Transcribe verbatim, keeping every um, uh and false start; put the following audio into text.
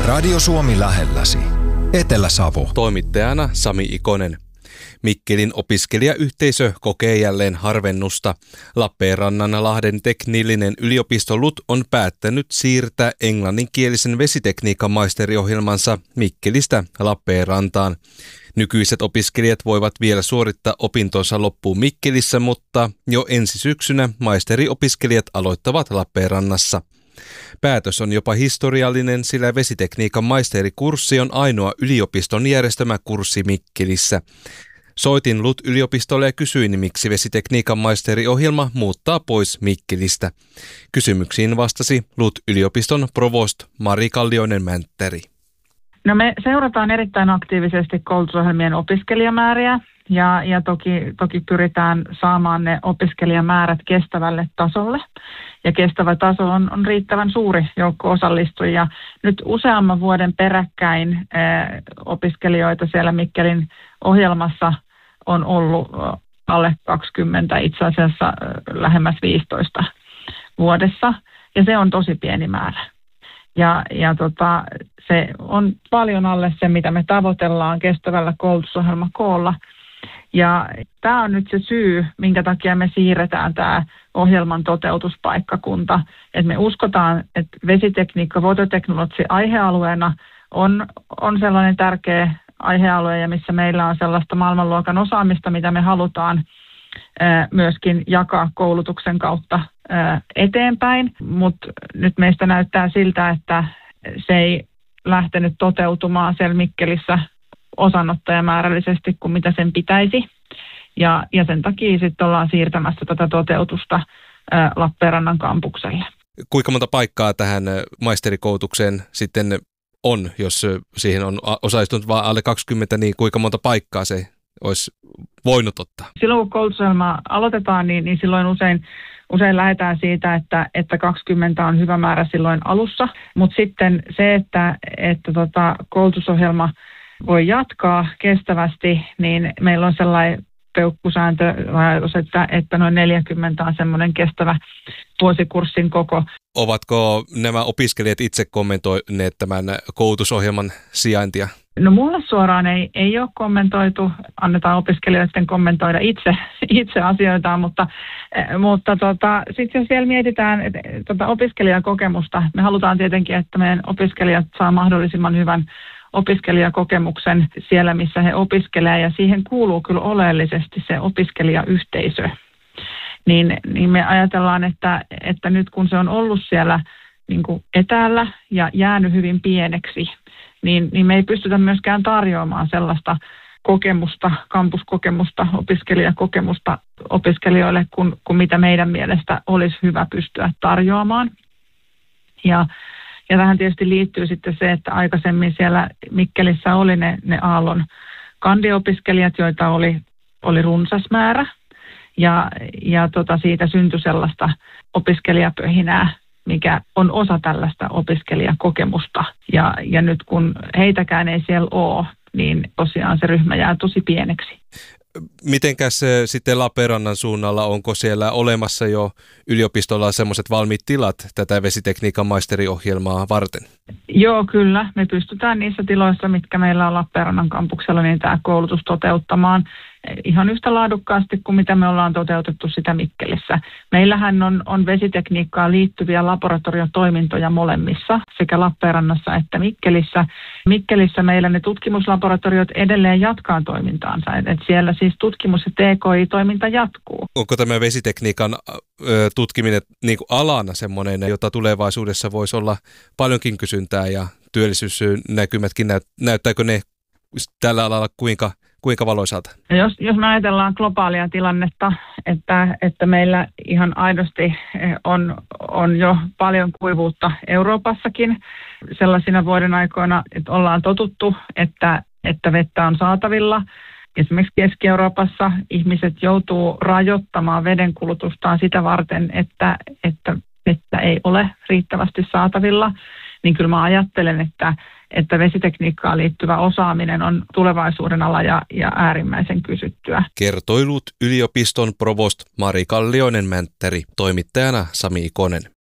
Radio Suomi lähelläsi. Etelä-Savo. Toimittajana Sami Ikonen. Mikkelin opiskelijayhteisö kokee jälleen harvennusta. Lappeenrannan Lahden teknillinen yliopisto L U T on päättänyt siirtää englanninkielisen vesitekniikan maisteriohjelmansa Mikkelistä Lappeenrantaan. Nykyiset opiskelijat voivat vielä suorittaa opintonsa loppuun Mikkelissä, mutta jo ensi syksynä maisteriopiskelijat aloittavat Lappeenrannassa. Päätös on jopa historiallinen, sillä vesitekniikan maisterikurssi on ainoa yliopiston järjestämä kurssi Mikkelissä. Soitin L U T-yliopistolle ja kysyin, miksi vesitekniikan maisteriohjelma muuttaa pois Mikkelistä. Kysymyksiin vastasi L U T-yliopiston provost Mari Kallioinen-Mänttäri. No me seurataan erittäin aktiivisesti koulutusohjelmien opiskelijamääriä ja, ja toki, toki pyritään saamaan ne opiskelijamäärät kestävälle tasolle. Ja kestävä taso on, on riittävän suuri joukko osallistujia. Nyt useamman vuoden peräkkäin eh, opiskelijoita siellä Mikkelin ohjelmassa on ollut eh, alle kaksikymmentä, itse asiassa eh, lähemmäs viisitoista vuodessa. Ja se on tosi pieni määrä. Ja, ja tota, se on paljon alle se, mitä me tavoitellaan kestävällä koulutusohjelmakoolla. Ja tämä on nyt se syy, minkä takia me siirretään tämä ohjelman toteutuspaikkakunta. Et me uskotaan, että vesitekniikka, vuototeknologi aihealueena on, on sellainen tärkeä aihealue, ja missä meillä on sellaista maailmanluokan osaamista, mitä me halutaan ää, myöskin jakaa koulutuksen kautta ää, eteenpäin. Mutta nyt meistä näyttää siltä, että se ei lähtenyt toteutumaan siellä Mikkelissä osanottajamäärällisesti kuin mitä sen pitäisi. Ja, ja sen takia sitten ollaan siirtämässä tätä toteutusta ää, Lappeenrannan kampukselle. Kuinka monta paikkaa tähän maisterikoulutukseen sitten on, jos siihen on osallistunut vain alle kaksikymmentä, niin kuinka monta paikkaa se olisi voinut ottaa? Silloin kun koulutusohjelma aloitetaan, niin, niin silloin usein, usein lähdetään siitä, että, että kaksikymmentä on hyvä määrä silloin alussa. Mutta sitten se, että, että tota, koulutusohjelma voi jatkaa kestävästi, niin meillä on sellainen peukkusääntö, että, että noin neljäkymmentä on semmoinen kestävä vuosikurssin koko. Ovatko nämä opiskelijat itse kommentoineet tämän koulutusohjelman sijaintia? No mulle suoraan ei, ei ole kommentoitu, annetaan opiskelijoiden kommentoida itse, itse asioitaan, mutta, mutta tota, sitten jos vielä mietitään että, tota opiskelijakokemusta, me halutaan tietenkin, että meidän opiskelijat saa mahdollisimman hyvän opiskelijakokemuksen siellä, missä he opiskelevat, ja siihen kuuluu kyllä oleellisesti se opiskelijayhteisö. Niin, niin me ajatellaan, että, että nyt kun se on ollut siellä niin kuin etäällä ja jäänyt hyvin pieneksi, niin, niin me ei pystytä myöskään tarjoamaan sellaista kokemusta, kampuskokemusta, opiskelijakokemusta opiskelijoille, kun, kun mitä meidän mielestä olisi hyvä pystyä tarjoamaan. Ja Ja tähän tietysti liittyy sitten se, että aikaisemmin siellä Mikkelissä oli ne, ne Aallon kandiopiskelijat, joita oli, oli runsas määrä. Ja, ja tota, siitä syntyi sellaista opiskelijapöhinää, mikä on osa tällaista opiskelijakokemusta. Ja, ja nyt kun heitäkään ei siellä ole, niin tosiaan se ryhmä jää tosi pieneksi. Mitenkäs sitten Lappeenrannan suunnalla, onko siellä olemassa jo yliopistolla sellaiset valmiit tilat tätä vesitekniikan maisteriohjelmaa varten? Joo, kyllä. Me pystytään niissä tiloissa, mitkä meillä on Lappeenrannan kampuksella, niin tämä koulutus toteuttamaan ihan yhtä laadukkaasti kuin mitä me ollaan toteutettu sitä Mikkelissä. Meillähän on, on vesitekniikkaan liittyviä laboratoriotoimintoja molemmissa, sekä Lappeenrannassa että Mikkelissä. Mikkelissä meillä ne tutkimuslaboratoriot edelleen jatkaa toimintaansa, että et siellä siis tutkimus- ja T K I-toiminta jatkuu. Onko tämä vesitekniikan ö, tutkiminen niin kuin alana semmoinen, jota tulevaisuudessa voisi olla paljonkin kysyntää ja työllisyysnäkymätkin, näyttääkö ne tällä alalla kuinka Kuinka valoisalta? Jos, jos me ajatellaan globaalia tilannetta, että, että meillä ihan aidosti on, on jo paljon kuivuutta Euroopassakin sellaisina vuoden aikoina, että ollaan totuttu, että, että vettä on saatavilla. Esimerkiksi Keski-Euroopassa ihmiset joutuu rajoittamaan vedenkulutustaan sitä varten, että, että vettä ei ole riittävästi saatavilla. Niin kyllä mä ajattelen, että että vesitekniikkaan liittyvä osaaminen on tulevaisuuden ala ja, ja äärimmäisen kysyttyä. Kertoi L U T-yliopiston provost Mari Kallioinen-Mänttäri, toimittajana Sami Ikonen.